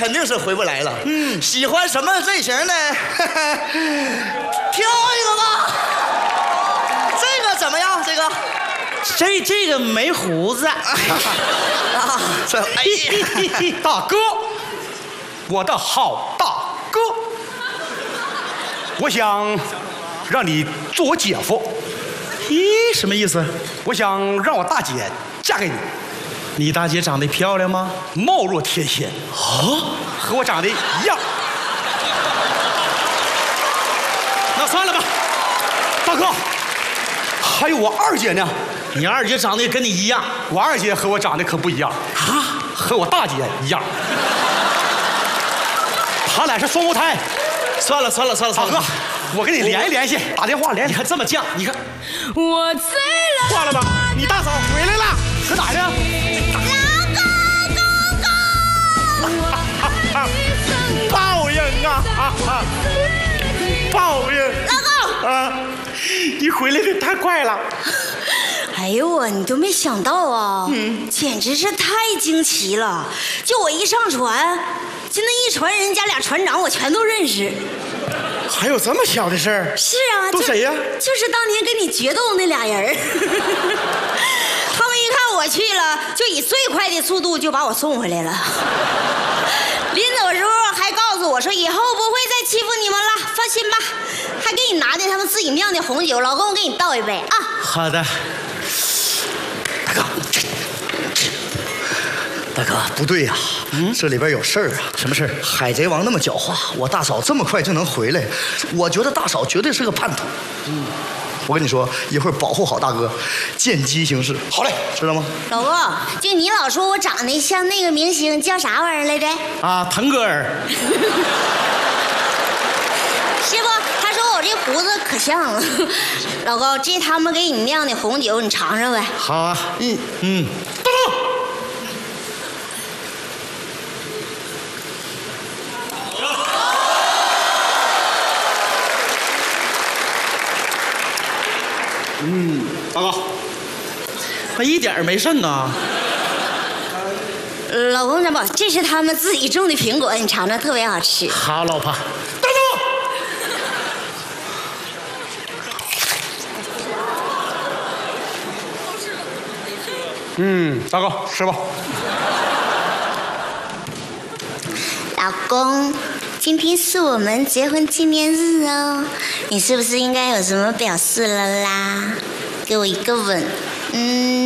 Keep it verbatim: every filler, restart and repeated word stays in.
肯定是回不来了。嗯，喜欢什么类型的？挑一个吧。这个怎么样？这个， 这这个没胡子。啊， 这哎呀， 大哥，我的好大哥，我想让你做我姐夫。 咦，什么意思？ 我想让我大姐嫁给你。 你大姐长得漂亮吗？ 貌若天仙啊， 和我长得一样。那算了吧，大哥，还有我二姐呢。 你二姐长得也跟你一样。 我二姐和我长得可不一样啊， 和我大姐一样。他俩是双胞胎。 算了算了算了算了， 大哥，我跟你联系联系，打电话联系。 你看这么犟，你看。 我醉了。 挂了吧，你大嫂回来了，搁哪呢？报应啊！报应！ 老公啊，你回来的太快了。 哎呦我，你都没想到啊！嗯，简直是太惊奇了。就我一上船，就那一船人家俩船长，我全都认识。 还有这么小的事儿？ 是啊， 都谁呀？ 就是当年跟你决斗那俩人。他们一看我去了，就以最快的速度就把我送回来了。临走时候还告诉我说，以后不会再欺负你们了，放心吧。还给你拿的他们自己酿的红酒，老公，我给你倒一杯啊。 好的。 大哥，大哥，不对呀、啊，嗯，这里边有事儿啊。 什么事儿？ 海贼王那么狡猾，我大嫂这么快就能回来，我觉得大嫂绝对是个叛徒。嗯。我跟你说，一会儿保护好大哥，见机行事。好嘞，知道吗？ 老公，就你老说我长得像那个明星，叫啥玩意儿来着？ 啊，腾格尔。 是不？他说我这胡子可像了。老公，这他们给你酿的红酒，你尝尝呗。 好啊。 嗯嗯。 嗯，大哥， 他一点没剩啊。 老公，这不，这是他们自己种的苹果，你尝尝，特别好吃。 好，老婆。 大哥，嗯，大哥，吃吧。 老公，今天是我们结婚纪念日哦，你是不是应该有什么表示了啦？给我一个吻，嗯。